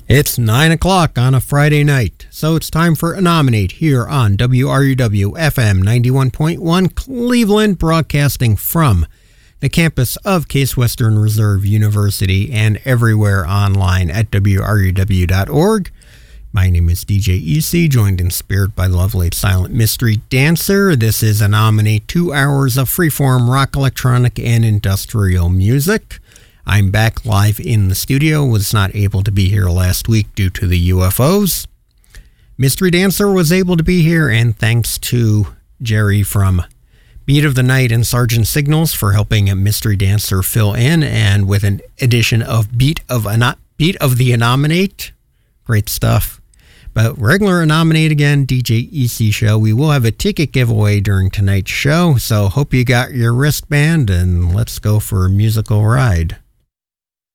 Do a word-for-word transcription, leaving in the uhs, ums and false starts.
It's nine o'clock on a Friday night, so it's time for Nominate here on W R U W F M ninety-one point one Cleveland, broadcasting from the campus of Case Western Reserve University and everywhere online at W R U W dot org. My name is D J E C, joined in spirit by the lovely Silent Mystery Dancer. This is a Nominate, two hours of freeform rock, electronic, and industrial music. I'm back live in the studio, was not able to be here last week due to the U F Os. Mystery Dancer was able to be here, and thanks to Jerry from Beat of the Night and Sergeant Signals for helping a Mystery Dancer fill in, and with an edition of Beat of, a, Beat of the Nominate. Great stuff. But regular Nominate again, D J E C show. We will have a ticket giveaway during tonight's show, so hope you got your wristband, and let's go for a musical ride.